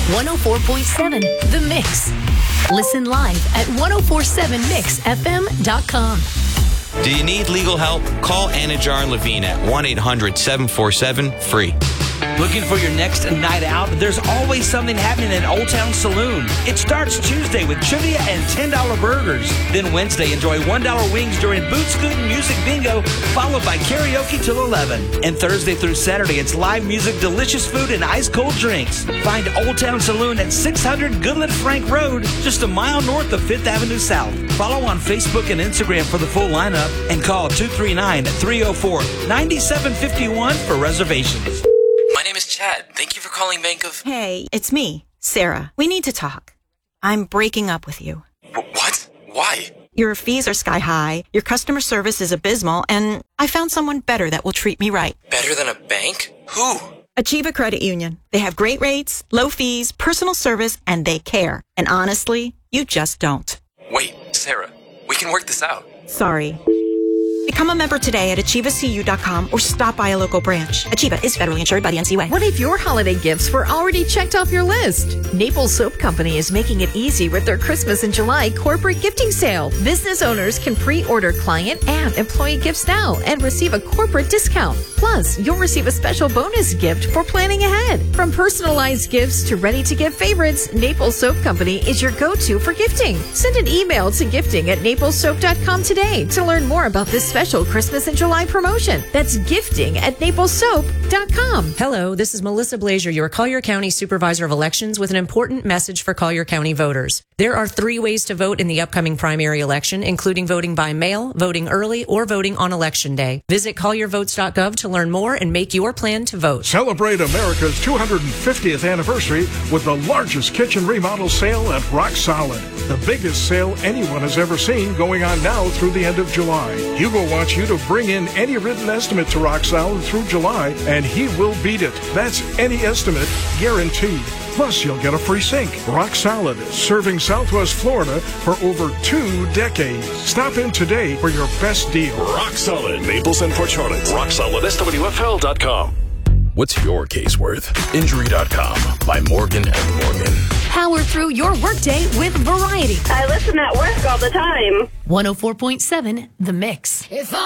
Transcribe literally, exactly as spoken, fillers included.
one oh four point seven The Mix. Listen live at ten forty-seven mix f m dot com. Do you need legal help? Call Anajar and Levine at one eight hundred seven four seven free. Looking for your next night out? There's always something happening in Old Town Saloon. It starts Tuesday with trivia and ten dollar burgers. Then Wednesday, enjoy one dollar wings during Boot Scoot Music Bingo, followed by karaoke till eleven. And Thursday through Saturday, it's live music, delicious food, and ice-cold drinks. Find Old Town Saloon at six hundred Goodland Frank Road, just a mile north of fifth Avenue South. Follow on Facebook and Instagram for the full lineup and call two three nine, three oh four, nine seven five one for reservations. My name is Chad. Thank you for calling Bank of... Hey, it's me, Sarah. We need to talk. I'm breaking up with you. W- what? Why? Your fees are sky high, your customer service is abysmal, and I found someone better that will treat me right. Better than a bank? Who? Achieva Credit Union. They have great rates, low fees, personal service, and they care. And honestly, you just don't. Wait, Sarah, we can work this out. Sorry. Become a member today at achieva c u dot com or stop by a local branch. Achieva is federally insured by the N C U A. What if your holiday gifts were already checked off your list? Naples Soap Company is making it easy with their Christmas in July corporate gifting sale. Business owners can pre-order client and employee gifts now and receive a corporate discount. Plus, you'll receive a special bonus gift for planning ahead. From personalized gifts to ready-to-give favorites, Naples Soap Company is your go-to for gifting. Send an email to gifting at naples soap dot com today to learn more about this special Christmas in July promotion. That's gifting at naples soap dot com. Hello, this is Melissa Blazier, your Collier County Supervisor of Elections, with an important message for Collier County voters. There are three ways to vote in the upcoming primary election, including voting by mail, voting early, or voting on Election Day. Visit collier votes dot gov to learn more and make your plan to vote. Celebrate America's two hundred fiftieth anniversary with the largest kitchen remodel sale at Rock Solid. The biggest sale anyone has ever seen, going on now through the end of July. Hugo wants you to bring in any written estimate to Rock Solid through July, and he will beat it. That's any estimate, guaranteed. Plus, you'll get a free sink. Rock Solid, serving Southwest Florida for over two decades. Stop in today for your best deal. Rock Solid, Naples and Port Charlotte. Rock Solid, S W F L dot com. What's your case worth? Injury dot com by Morgan and Morgan. Power through your workday with variety. I listen at work all the time. one oh four point seven The Mix. If